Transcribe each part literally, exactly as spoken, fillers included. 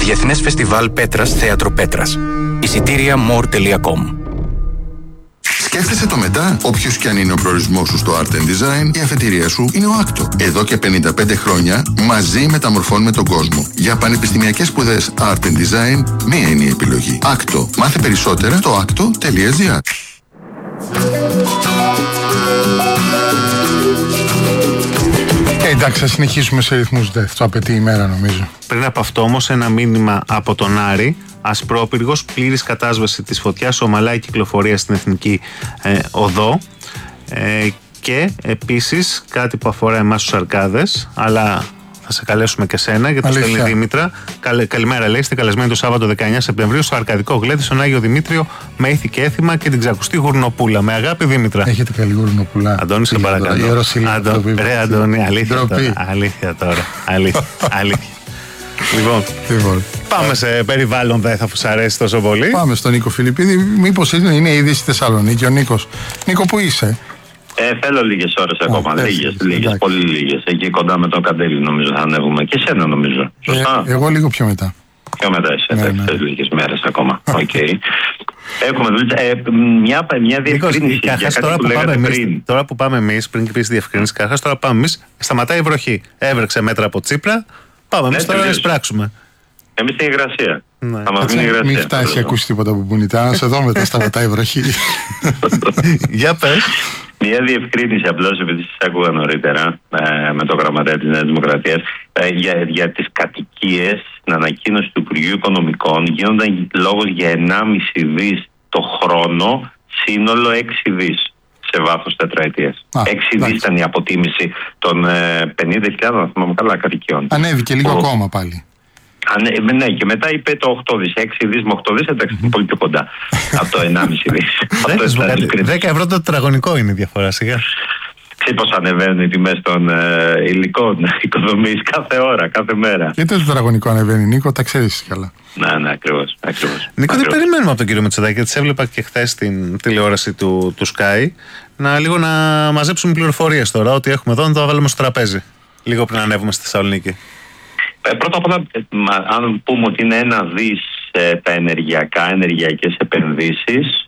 Διεθνές Φεστιβάλ Πέτρας Θέατρο Πέτρας. Εισιτήρια more τελεία com. Σκέφτεσαι το μετά? Όποιος κι αν είναι ο προορισμός σου στο Art and Design, η αφετηρία σου είναι ο άκτο. Εδώ και πενήντα πέντε χρόνια μαζί μεταμορφώνουμε τον κόσμο. Για πανεπιστημιακές σπουδές Art and Design, μία είναι η επιλογή. άκτο. Μάθε περισσότερα στο άκτο τελεία τζι άρ. Ε, εντάξει, θα συνεχίσουμε σε ρυθμούς death. Το απαιτεί η μέρα, νομίζω. Πριν από αυτό όμως, ένα μήνυμα από τον Άρη. Ασπρόπυργος, πλήρης κατάσβεση της φωτιάς, ομαλά η κυκλοφορία στην Εθνική ε, Οδό. Ε, και επίσης κάτι που αφορά εμάς τους Αρκάδες, αλλά θα σε καλέσουμε και σένα, γιατί το στέλνει Δήμητρα. Καλ, καλημέρα, λέει, είστε καλεσμένοι το Σάββατο δεκαεννέα Σεπτεμβρίου στο Αρκαδικό Γλέντι, στον Άγιο Δημήτριο, με ήθη και έθιμα και την ξακουστή γουρνοπούλα. Με αγάπη, Δήμητρα. Έχετε καλή γουρνοπούλα. Αντώνη, σε παρακαλώ. Αντώ, ρε, Αντώνη, αλήθεια τώρα. Αλήθεια τώρα. Αλήθεια. αλήθεια. Λοιπόν, λοιπόν, πάμε σε περιβάλλον δεν θα σου αρέσει τόσο πολύ. Πάμε στον Νίκο Φιλιππίδη. Μήπως είναι, είναι ήδη στη Θεσσαλονίκη ο Νίκος. Νίκο, πού είσαι? Ε, θέλω λίγες ώρες ακόμα. Α, λίγες, λίγες, πολύ λίγες. Εκεί κοντά με το Καντέλι νομίζω θα ανέβουμε. Και σένα νομίζω. Σωστά. Ε, εγώ λίγο πιο μετά. Πιο μετά εσύ. Ναι, ναι. Λίγες μέρες ακόμα. Okay. Έχουμε ε, μια, μια διευκρίνηση για κάτι τώρα που, που λέγατε πάμε πριν. Εμείς, τώρα που πάμε εμείς, πριν πεις διευκρίνηση, καταρχάς τώρα πάμε εμείς, σταματάει η βροχή. Έβρεξε μέτρα από Τσίπρα. Πάμε εμείς ναι, τώρα να εισπράξουμε. Εμείς την υγρασία. Ναι. Θα μας υγρασία. Μην φτάσει, ακούσει τίποτα που μπουνιτά. Να σε δω μετά σταματάει η βροχή. Για πες. Μια διευκρίνηση απλώς, επειδή σας άκουγα νωρίτερα ε, με το γραμματέα της Νέας Δημοκρατίας, ε, για, για τις κατοικίες, στην ανακοίνωση του Υπουργείου Οικονομικών γίνονταν λόγος για ενάμιση δις το χρόνο, σύνολο έξι δις σε βάθος τετραετίας. έξι δις ήταν η αποτίμηση των ε, πενήντα χιλιάδων, να θυμάμαι καλά, κατοικιών. Ανέβηκε λίγο Ο... ακόμα πάλι. Ανε, ναι, και μετά είπε το οκτώ δις. έξι δις με οκτώ δις, εντάξει, mm-hmm. πολύ πιο κοντά από το ενάμιση δις. δέκα ευρώ το τετραγωνικό είναι η διαφορά, σιγά. Ξέρεις πώς ανεβαίνουν οι τιμές των ε, υλικών οικοδομής κάθε ώρα, κάθε μέρα. Και το τετραγωνικό ανεβαίνει, Νίκο, τα ξέρεις καλά. Ναι, ναι, ακριβώς. ακριβώς Νίκο, δεν περιμένουμε από τον κύριο Μητσοτάκη, γιατί σε έβλεπα και χθες στην τηλεόραση του, του Sky, να λίγο να μαζέψουμε πληροφορίες τώρα, ότι έχουμε εδώ, να το βάλουμε στο τραπέζι. Λίγο πριν ανέβουμε στη Θεσσαλονίκη. Ε, πρώτα απ' όλα, αν πούμε ότι είναι ένα δις ε, τα ενεργειακά, ενεργειακές επενδύσεις,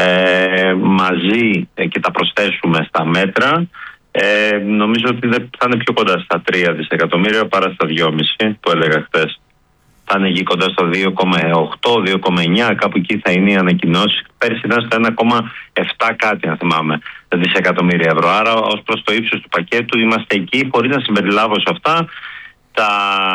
ε, μαζί ε, και τα προσθέσουμε στα μέτρα, ε, νομίζω ότι θα είναι πιο κοντά στα τρία δισεκατομμύρια παρά στα δυόμισι που έλεγα χθες. Θα είναι εκεί κοντά στο δύο κόμμα οκτώ, δύο κόμμα εννιά, κάπου εκεί θα είναι οι ανακοινώσεις. Πέρσι ήταν στο ένα κόμμα επτά κάτι, αν θυμάμαι, δισεκατομμύρια ευρώ. Άρα, ως προς το ύψος του πακέτου είμαστε εκεί, χωρίς να συμπεριλάβω σε αυτά τα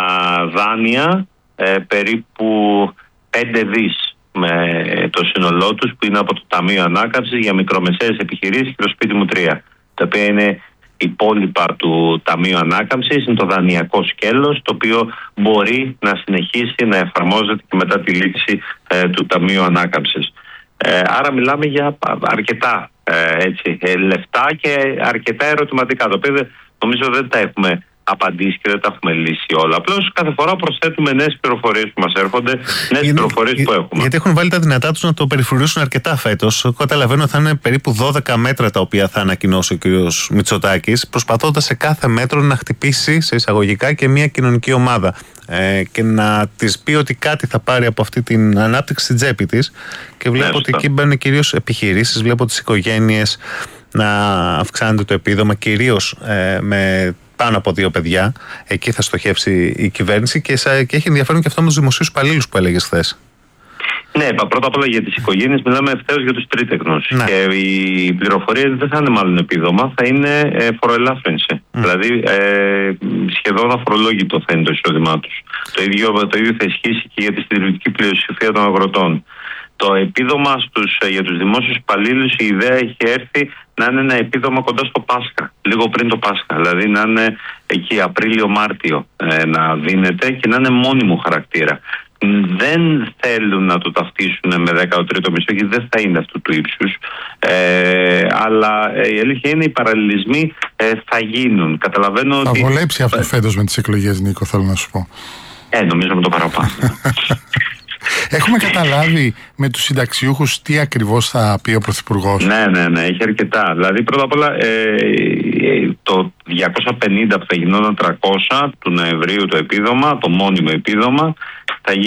δάνεια, ε, περίπου πέντε δις με το σύνολό τους, που είναι από το Ταμείο Ανάκαμψης για μικρομεσαίες επιχειρήσεις και το σπίτι μου τρία, τα οποία είναι υπόλοιπα του Ταμείου Ανάκαμψης, είναι το δανειακό σκέλος, το οποίο μπορεί να συνεχίσει να εφαρμόζεται και μετά τη λήξη ε, του Ταμείου Ανάκαμψης. Ε, άρα μιλάμε για αρκετά ε, έτσι, ε, λεφτά και αρκετά ερωτηματικά, το οποίο νομίζω δεν τα έχουμε απαντήσει και δεν τα έχουμε λύσει όλα. Απλώς κάθε φορά προσθέτουμε νέες πληροφορίες που μας έρχονται, νέες πληροφορίες που έχουμε. Γιατί έχουν βάλει τα δυνατά τους να το περιφρουρήσουν αρκετά φέτος. Καταλαβαίνω ότι θα είναι περίπου δώδεκα μέτρα τα οποία θα ανακοινώσει ο κ. Μητσοτάκης, προσπαθώντας σε κάθε μέτρο να χτυπήσει σε εισαγωγικά και μια κοινωνική ομάδα ε, και να της πει ότι κάτι θα πάρει από αυτή την ανάπτυξη στην τσέπη της. Και βλέπω ναι, ότι εκεί μπαίνουν κυρίως επιχειρήσεις, βλέπω τις οικογένειες να αυξάνεται το επίδομα, κυρίως ε, με πάνω από δύο παιδιά. Εκεί θα στοχεύσει η κυβέρνηση και, σα, και έχει ενδιαφέρον και αυτό με τους δημοσίους υπαλλήλους που έλεγες χθες. Ναι, πρώτα απ' όλα για τις οικογένειες μιλάμε ευθέως για τους τρίτεκνους. Ναι. Και οι πληροφορίες δεν θα είναι μάλλον επίδομα, θα είναι ε, φοροελάφρυνση. Mm. Δηλαδή ε, σχεδόν αφορολόγητο θα είναι το εισόδημά τους. Το ίδιο, το ίδιο θα ισχύσει και για τη συντηρητική πλειοψηφία των αγροτών. Το επίδομα στους, για τους δημόσιους υπαλλήλους, η ιδέα έχει έρθει να είναι ένα επίδομα κοντά στο Πάσχα, λίγο πριν το Πάσχα. Δηλαδή να είναι εκεί Απρίλιο-Μάρτιο ε, να δίνεται και να είναι μόνιμου χαρακτήρα. Δεν θέλουν να το ταυτίσουν με δέκατο τρίτο μισθό, γιατί δεν θα είναι αυτού του ύψους. Ε, αλλά ε, η αλήθεια είναι οι παραλληλισμοί ε, θα γίνουν. Καταλαβαίνω θα ότι... Θα βολέψει αυτό φέτος με τις εκλογές, Νίκο, θέλω να σου πω. Ε, νομίζω με το παραπάνω. Έχουμε καταλάβει με τους συνταξιούχους τι ακριβώς θα πει ο Πρωθυπουργός? Ναι, ναι, ναι, έχει αρκετά. Δηλαδή, πρώτα απ' όλα, ε, το διακόσια πενήντα που θα γινόταν τριακόσια του Νοεμβρίου το επίδομα, το μόνιμο επίδομα, θα